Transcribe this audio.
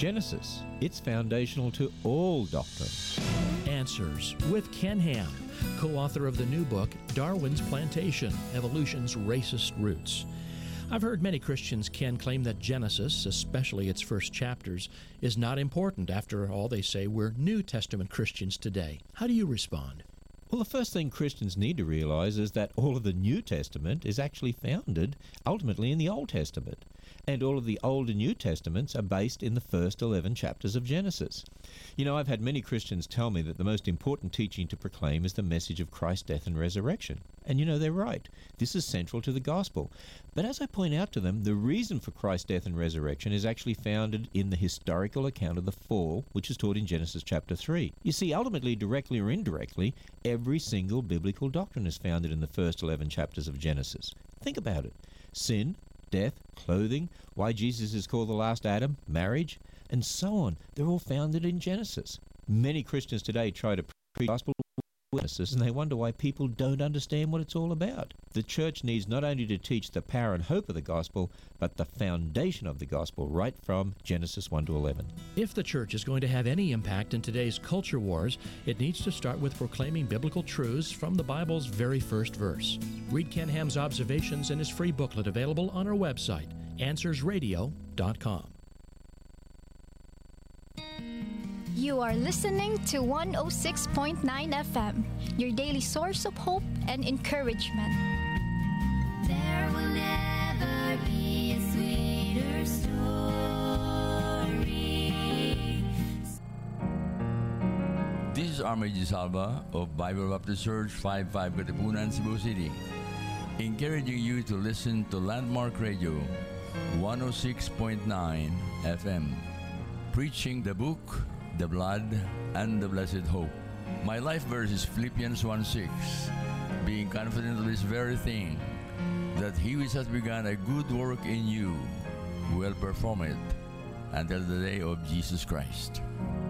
Genesis. It's foundational to all doctrine. Answers with Ken Ham, co-author of the new book, Darwin's Plantation, Evolution's Racist Roots. I've heard many Christians, Ken, claim that Genesis, especially its first chapters, is not important. After all, they say we're New Testament Christians today. How do you respond? Well, the first thing Christians need to realize is that all of the New Testament is actually founded ultimately in the Old Testament. And all of the Old and New Testaments are based in the first 11 chapters of Genesis. You know, I've had many Christians tell me that the most important teaching to proclaim is the message of Christ's death and resurrection. And you know, they're right. This is central to the gospel. But as I point out to them, the reason for Christ's death and resurrection is actually founded in the historical account of the fall, which is taught in Genesis chapter 3. You see, ultimately, directly or indirectly, every single biblical doctrine is founded in the first 11 chapters of Genesis. Think about it. Sin, death, clothing, why Jesus is called the last Adam, marriage, and so on. They're all founded in Genesis. Many Christians today try to preach the gospel Genesis, and they wonder why people don't understand what it's all about. The church needs not only to teach the power and hope of the gospel, but the foundation of the gospel right from Genesis 1 to 11. If the church is going to have any impact in today's culture wars, it needs to start with proclaiming biblical truths from the Bible's very first verse. Read Ken Ham's observations in his free booklet available on our website, AnswersRadio.com. You are listening to 106.9 FM, your daily source of hope and encouragement. There will never be a sweeter story. This is Army Salva of Bible Baptist Church 55 Katipunan, Cebu City, encouraging you to listen to Landmark Radio 106.9 FM, preaching the book, the blood, and the blessed hope. My life verse is Philippians 1:6, being confident of this very thing, that he which has begun a good work in you will perform it until the day of Jesus Christ.